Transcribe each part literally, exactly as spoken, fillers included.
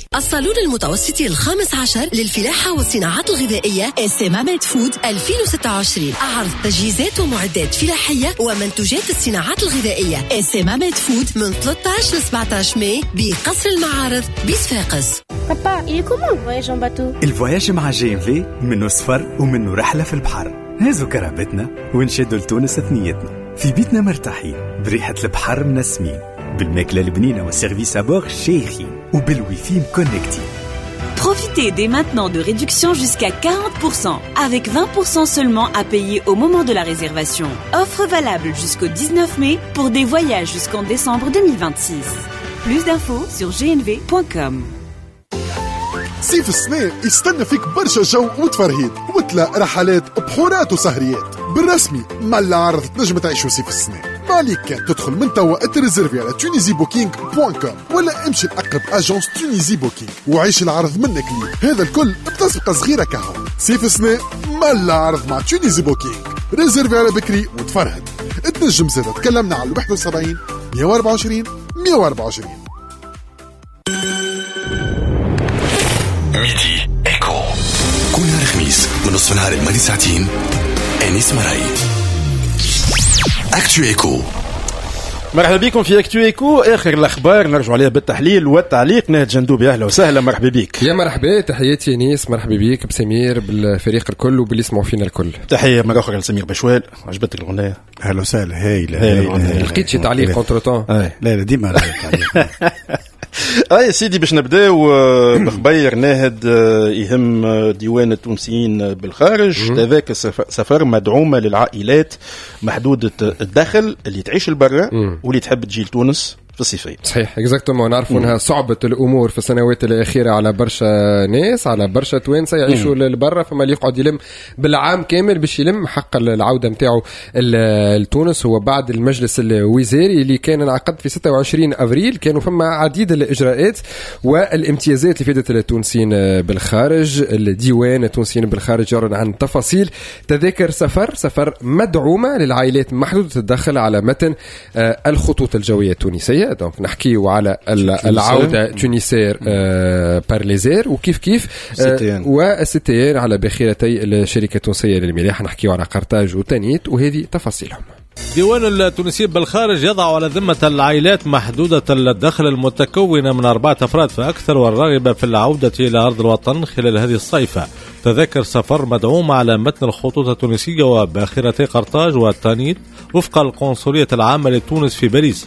الصالون المتوسطي الخامس عشر للفلاحة والصناعات الغذائية اسمامات فود ألفين وستة وعشرين، عرض تجهيزات ومعدات فلاحية ومنتوجات الصناعات الغذائية اسمامات فود من ثلاثة عشر ل سبعة عشر ماي بقصر المعارض بصفاقس. بابا il est comment le voyage en bateau؟ الفواياج مع جي إم في منه سفر ومنه رحلة في البحر. هزوا كرامتنا ونشدوا لتونس ثنيتنا في بيتنا مرتاحين بريحة البحر منسمين بالماكلة البنينة والسيرفيس أبور شيخين وبالويفي مكونكتين. Profitez dès maintenant de réductions jusqu'à quarante pour cent, avec vingt pour cent seulement à payer au moment de la réservation. Offre valable jusqu'au dix-neuf mai pour des voyages jusqu'en décembre deux mille vingt-six. Plus d'infos sur g n v point com. صيف السنة يستنى فيك برشا جو وتفرهيد وتلا رحلات بحورات وسهريات بالرسمي مع العرض تنجم تعيشوا صيف السنة. ما عليك كان تدخل من توا اتريزيرفي على تونيزي بوكينج بوان كوم ولا امشي لأقرب اجونس تونيزي بوكينج وعيش العرض منك ليه. هذا الكل بتسبقة صغيرة كهو. صيف السنة مع العرض مع تونيزي بوكينج. ريزيرفي على بكري وتفرهد. تنجم زادة تكلمنا على واحد وسبعين مية وأربعة وعشرين مية وأربعة وعشرين. ميدي إيكو كل نهار خميس من نصف النهار لمدة ساعتين. أنيس مراي أكتو إيكو. مرحبا بكم في أكتو إيكو. آخر الأخبار نرجع عليها بالتحليل والتعليق. نهد جندوبي أهلا وسهلا. مرحبا بك. يا مرحبا. تحياتي أنيس. مرحبا بك بسمير بالفريق الكل وباللي يسمعوا فينا الكل. تحية مرة أخرى لسمير بشوال. عجبتك الغناء؟ أهلا وسهلا. هايلة. لقيت شي تعليق كونترتون؟ لا لا ديما تعليق. اه يا سيدي باش نبداو بخبير ناهد يهم ديوان التونسيين بالخارج. هذاك سفر مدعومة للعائلات محدودة الدخل اللي تعيش البرة واللي تحب تجي لتونس في الصيفية. صحيح اكزاكتومون. نعرفوا انها صعبة الامور في السنوات الاخيرة على برشا ناس، على برشا توانسة يعيشوا للبرة، فما اللي يقعد يلم بالعام كامل باش يلم حق العودة متاعه لتونس. هو بعد المجلس الوزاري اللي كان انعقد في ستة وعشرين افريل كانوا فما عديد الاجراءات والامتيازات اللي فادت التونسيين بالخارج. الديوان التونسيين بالخارج يعلن عن تفاصيل تذاكر سفر سفر مدعومة للعائلات محدودة الدخل على متن الخطوط الجوية التونسية. دونك نحكيو على العودة تونسير آه بارليزير وكيف كيف آه والستيان على باخرتي الشركة التونسية للملاحة. نحكيو على قرطاج وتانيت وهذه تفاصيلهم. ديوان التونسيين بالخارج يضع على ذمة العائلات محدودة الدخل المتكونة من أربعة أفراد فأكثر والراغبة في العودة إلى أرض الوطن خلال هذه الصيفة تذاكر سفر مدعومة على متن الخطوط التونسية وباخرتي قرطاج والتانيت وفق القنصلية العامة لتونس في باريس.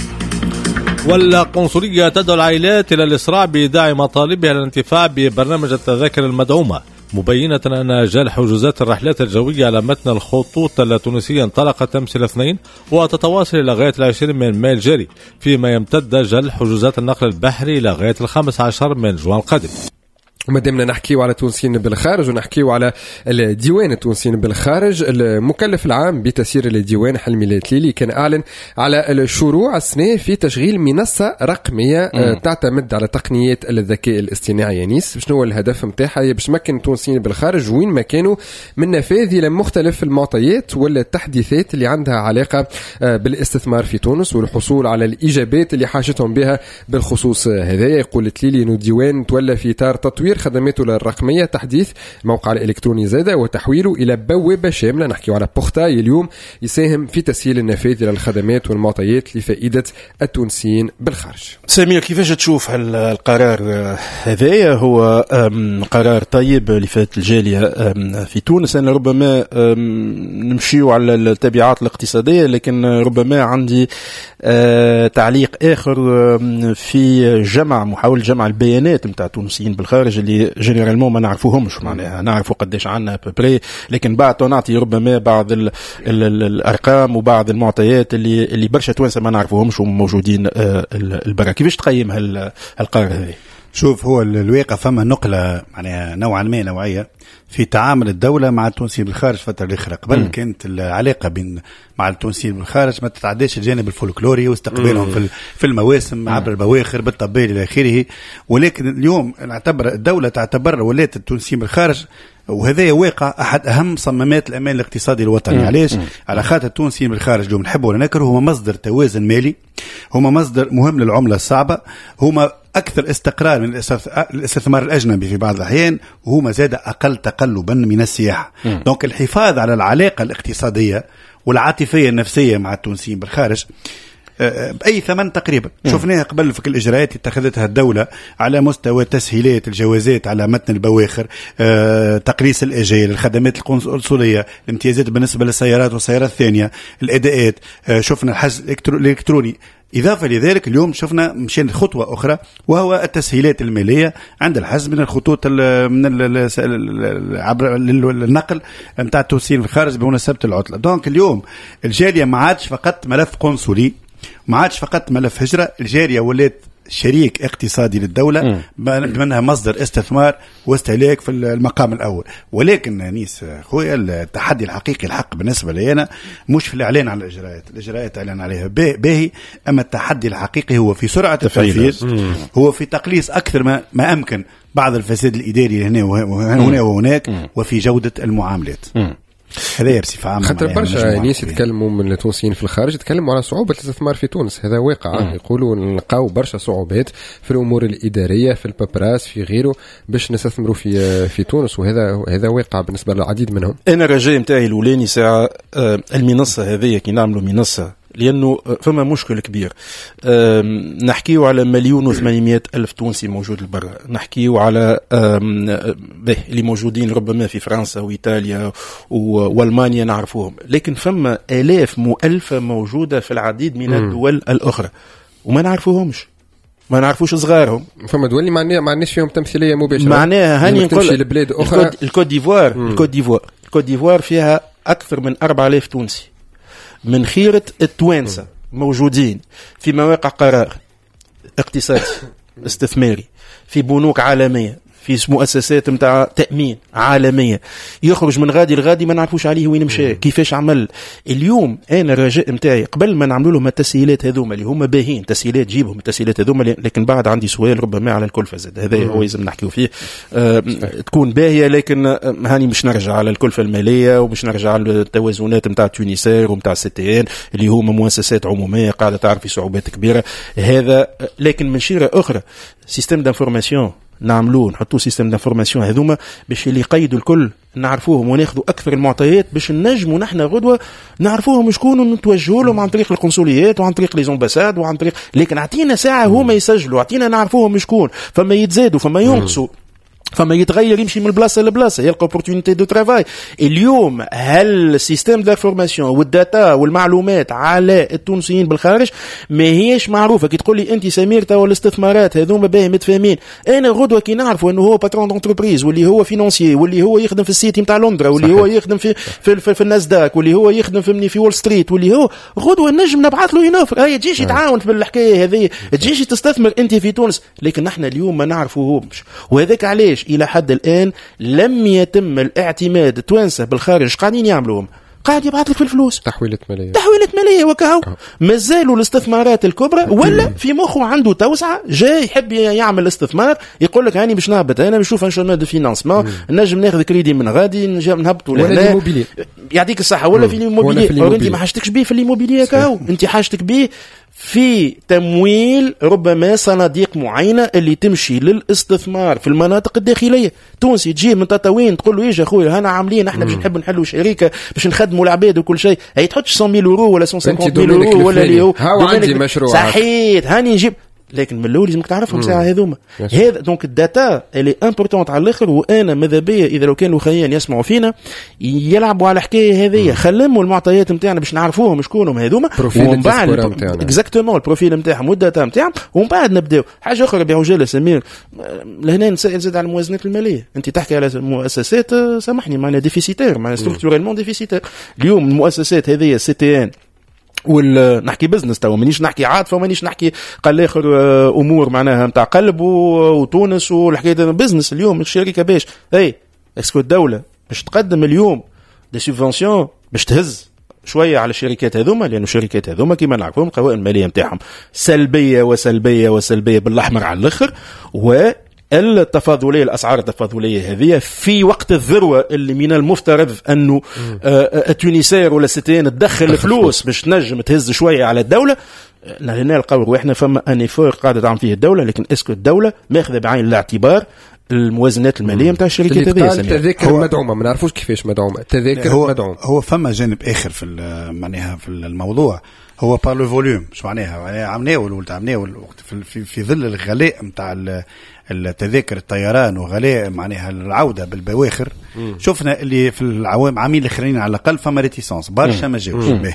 والقنصلية تدعو العائلات إلى الإسراع بإيداع مطالبها للانتفاع ببرنامج التذاكر المدعومة، مبينة أن جال حجوزات الرحلات الجوية على متن الخطوط التونسية انطلقت أمس الاثنين وتتواصل إلى غاية العشرين من ماي الجاري، فيما يمتد جال حجوزات النقل البحري إلى غاية الخامس عشر من جوان القادم. ومادامنا نحكيو على تونسيين بالخارج ونحكيو على الديوان التونسيين بالخارج، المكلف العام بتسيير الديوان حلمي التليلي كان أعلن على الشروع السنة في تشغيل منصة رقمية م. تعتمد على تقنيات الذكاء الاصطناعي. يانيس شنو هو الهدف متاعها؟ باش مكن التونسيين بالخارج وين ما كانوا من نفاذ لمختلف المعطيات والتحديثات اللي عندها علاقة بالاستثمار في تونس والحصول على الإيجابات اللي حاجتهم بها بالخصوص هذايا. يقول التليلي إنه الديوان تولى في إطار تطوير خدماته الرقمية، تحديث موقع الإلكتروني زادة وتحويله إلى بوابة شاملة. نحكي على بورتاي اليوم يساهم في تسهيل النفاذ للخدمات والمعطيات لفائدة التونسيين بالخارج. سمير كيفاش تشوف القرار هذا؟ هو قرار طيب لفائدة الجالية في تونس. أنا ربما نمشيو على التبعات الاقتصادية، لكن ربما عندي تعليق آخر في جمع محاولة جمع البيانات متاع التونسيين بالخارج اللي جينيرالمون ما نعرفوهمش، معناها نعرفوا قديش عنا ببري، لكن بعد نعطي ربما بعض ال ال ال الارقام وبعض المعطيات اللي اللي برشا توانسه ما نعرفوهمش وموجودين البرا. كيفاش تقيم هالقرار هذا؟ شوف، هو الواقع فما نقلة معناها نوعا ما نوعية في تعامل الدولة مع التونسيين بالخارج فترة الأخيرة. قبل م. كانت العلاقة بين مع التونسيين بالخارج ما تتعداش الجانب الفولكلوري واستقبالهم في في المواسم م. عبر البواخر بالطبال إلى آخره، ولكن اليوم نعتبر الدولة تعتبر ولاية التونسيين بالخارج وهذا واقع أحد أهم صمامات الأمان الاقتصادي الوطني. علاش؟ على خاطر التونسيين بالخارج اليوم نحبوا ولا نكرهوا هما مصدر توازن مالي، هما مصدر مهم للعملة الصعبة، هما اكثر استقرار من الاستثمار الاجنبي في بعض الاحيان، وهو ما زاد اقل تقلبا من السياحه. دونك الحفاظ على العلاقه الاقتصاديه والعاطفيه النفسيه مع التونسيين بالخارج بأي ثمن تقريبا. شفناها قبل في الإجراءات اتخذتها الدولة على مستوى تسهيلات الجوازات على متن البواخر، أه، تقليص الأجال، الخدمات القنصلية، الامتيازات بالنسبة للسيارات والسيارات الثانية، الأداءات، أه، شفنا الحجز الإلكتروني. إضافة لذلك اليوم شفنا مشينا خطوة أخرى وهو التسهيلات المالية عند الحجز من الخطوط من عبر النقل نتاع التونسيين في الخارج بمناسبة العطلة. دونك اليوم الجالية ما عادش فقط ملف قنصلي، ما عادش فقط ملف هجرة، الجالية ولات شريك اقتصادي للدولة بمنها مصدر استثمار واستهلاك في المقام الأول. ولكن نيس خويا التحدي الحقيقي الحق بالنسبة لي أنا مش في الإعلان على الإجراءات، الإجراءات إعلان عليها باهي، أما التحدي الحقيقي هو في سرعة التنفيذ، هو في تقليص أكثر ما, ما أمكن بعض الفساد الإداري هنا وهنا وهناك، وفي جودة المعاملات. هذا بصفة عامة. خاطر برشا ناس يتكلموا من التونسيين في الخارج يتكلموا على صعوبة الاستثمار في تونس، هذا واقع. يقولوا نلقاو برشا صعوبات في الأمور الإدارية، في البابراس، في غيره، باش نستثمروا في في تونس، وهذا هذا واقع بالنسبة للعديد منهم. أنا رجاء متاعي الأولاني ساعة المنصة هذه كي نعملوا منصة، لأنه فما مشكل كبير. نحكيو على مليون وثمانمائة ألف تونسي موجود لبرا، نحكيو على اللي موجودين ربما في فرنسا وإيطاليا وألمانيا نعرفوهم، لكن فما آلاف مؤلفة موجودة في العديد من الدول الأخرى وما نعرفوهمش، ما نعرفوش صغارهم. فما دول ما عندناش فيهم تمثيلية مباشرة. معناها هاني نقول البلاد أخرى، الكوت ديفوار، الكوت ديفوار الكوت ديفوار فيها أكثر من أربعة آلاف تونسي من خيرة التوانسة موجودين في مواقع قرار اقتصادي استثماري، في بنوك عالمية، في مؤسسات متاع تأمين عالمية. يخرج من غادي لغادي ما نعرفوش عليه وين مشى كيفاش عمل. اليوم أنا الرجاء متاعي قبل ما نعملوا لهم التسهيلات هذوما اللي هما باهين، تسهيلات جيبهم التسهيلات هذوما، لكن بعد عندي سؤال ربما على الكلفة زاد، هذا هو لازم نحكيو فيه. أه تكون باهية، لكن هاني مش نرجع على الكلفة المالية ومش نرجع على التوازنات متاع تونسير ومتاع سي تي ان اللي هما مؤسسات عمومية قاعدة تعرف في صعوبات كبيرة. هذا لكن من شيرة أخرى سيستم دانفورماسيون نعملوه، نحطوا سيستم دانفورماسيون هذوما باش اللي يقيدوا الكل نعرفوهم وناخذوا اكثر المعطيات باش نجموا نحن غدوه نعرفوهم شكون ونتوجهوا لهم عن طريق القنصليات وعن طريق لي زومباساد وعن طريق، لكن اعطينا ساعه هما يسجلوا، اعطينا نعرفوهم شكون، فما يتزادوا فما ينقصوا فما يتغير يمشي من بلاصه لبلاصه، يلقى اوبورتونيتي دو ترافاي. اليوم هل السيستم دانفورماسيون والداتا والمعلومات على التونسيين بالخارج ما هيش معروفه؟ كي تقول لي انت سمير تاع الاستثمارات هذوما باهي متفاهمين، انا غدوه كي نعرفوا انه هو باترون دونتربريز واللي هو فينانسيي واللي هو يخدم في السيتي نتاع لندرا واللي هو يخدم في في, في, في الناسداك واللي هو يخدم في مني في وول ستريت واللي هو غدوه نجم نبعث له ينوفر، هي تجيش يتعاون بالحكايه هذه، تجيش تستثمر انت في تونس، لكن نحن اليوم ما نعرفوهمش. وهذاك علاش الى حد الان لم يتم الاعتماد التوانسه بالخارج قاعدين يعملوهم، قاعد يبعث لك في الفلوس تحويلة مالية تحويلة مالية وكهو. مازالوا الاستثمارات الكبرى ولا في مخه عنده توسعة جاي يحب يعمل استثمار، يقول لك هاني باش نهبط انا بنشوف ان شاء الله فينانسمون نجم ناخذ كريدي من غادي نهبطوا ولا يعطيك الصحة ولا في الموبيلي، انت ما حاجتكش به في الموبيلية كهو، انت حاجتك به في تمويل ربما صناديق معينة اللي تمشي للاستثمار في المناطق الداخلية. تونسي تجي من تطاوين تقول له يجي اخويا هنا عاملين احنا باش نحب نحلوا شركة باش نخدموا العباد وكل شيء، هي تحطش مية يورو ولا مية وخمسين يورو ولا اللي هو عندي مشروع صحيح هاني نجيب، لكن من الاول لازمك تعرفهم ساعه هذوما. هذا دونك الداتا اللي امبورطونت على الاخر، وانا ماذا بيا اذا لو كانوا خيان يسمعوا فينا يلعبوا على الحكايه هذه، خلموا المعطيات نتاعنا باش نعرفوهم شكونهم هذوما، ومن بعد اكزاكتومون البروفيل نتاعهم والداتا نتاعهم، ومن بعد نبداو حاجه اخرى بعجاله سمير. لهنا نسال زاد على الموازنات الماليه، انت تحكي على مؤسسات سامحني معنا ديفيسيتير معنا ستركتورالمون ديفيسيتير. اليوم المؤسسات هذه سي تي ان وال نحكي بزنس تو مانيش نحكي عاطفه مانيش نحكي قال اخر امور معناها نتاع قلب وتونس والحكايه بزنس. اليوم الشركه باش اي اسكو الدوله باش تقدم اليوم دي سوبفونسيون باش تهز شويه على الشركات هذوما، لانه الشركات هذوما كما نعرفهم القوائم الماليه نتاعهم سلبيه وسلبيه وسلبيه بالاحمر على الاخر، و التفاضلية الأسعار التفاضلية هذه في وقت الذروة اللي من المفترض أنه التونسير ولا ستين تدخل فلوس باش تنجم تهز شوية على الدولة، هنا نلقاو روحنا فما ان ايفور قاعده تعمل فيه الدوله، لكن اسكو الدوله ماخذه بعين الاعتبار الموازنات الماليه نتاع الشركات هذه؟ التذاكر مدعومه، ما نعرفوش كيفاش مدعومه التذاكر مدعومه. هو فما جانب اخر في معناها في الموضوع، هو بار لو فوليوم. شو معناها؟ عملناه ولا عملناه في, في, في ظل الغلاء نتاع التذاكر الطيران وغلاء معناها العوده بالبواخر. مم. شفنا اللي في العوام عامين الاخرين على الاقل فما ريتيسونس برشا ما جاوش به.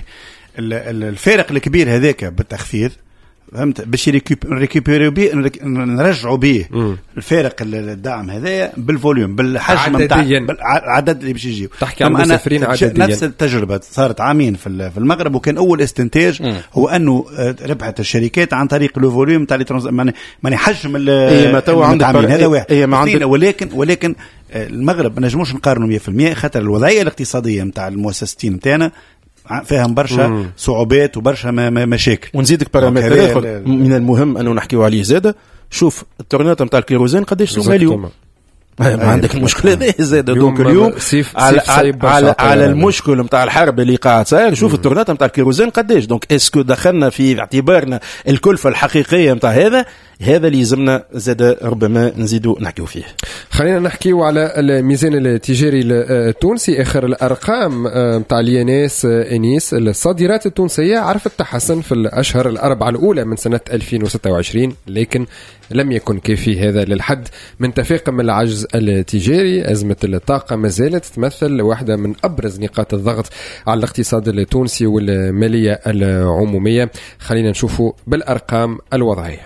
الفارق الكبير هذاك بالتخفيض فهمت باش ريكوبيريو بيه نرجعوا به الفارق الدعم هذايا بالفوليوم بالحجم نتاع العدد اللي باش يجيو. تحكي عن المسافرين عدديا. نفس التجربه صارت عامين في في المغرب، وكان اول استنتاج مم. هو انه ربحت الشركات عن طريق لو فوليوم نتاع ماني حجم المتعاملين. هذا واحد. ولكن ولكن المغرب ما نجموش نقارنوا مية بالمية خاطر الوضعيه الاقتصاديه نتاع المؤسسين نتاعنا فيها برشا مم. صعوبات وبرشا مشاكل. ونزيدك بارامتر اخر من المهم انه نحكيو عليه زاده. شوف التورنات نتاع الكيروزين قداش سوقها اليوم؟ ما عندك المشكله هذه زاده. دونك اليوم سيف على سيف على, على المشكل نتاع الحرب اللي قاعد صاير. شوف التورنات نتاع الكيروزين قداش. دونك اسكو دخلنا في اعتبارنا الكلفه الحقيقيه نتاع هذا هذا اللي يلزمنا زاد ربما نزيدوا نحكيو فيه. خلينا نحكيو على الميزان التجاري التونسي. اخر الارقام نتاع اليانيس انيس الصادرات التونسيه عرفت تحسن في الاشهر الاربعه الاولى من سنه ألفين وستة وعشرين، لكن لم يكن كافي هذا للحد من تفاقم العجز التجاري. أزمة الطاقة ما زالت تمثل واحدة من أبرز نقاط الضغط على الاقتصاد التونسي والمالية العمومية. خلينا نشوفوا بالأرقام الوضعية.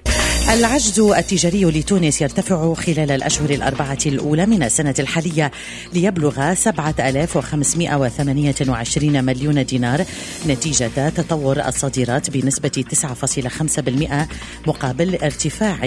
العجز التجاري لتونس يرتفع خلال الأشهر الأربعة الأولى من السنة الحالية ليبلغ سبعة آلاف وخمسمائة وثمانية وعشرين مليون دينار نتيجة تطور الصادرات بنسبة تسعة فاصلة خمسة بالمئة مقابل ارتفاع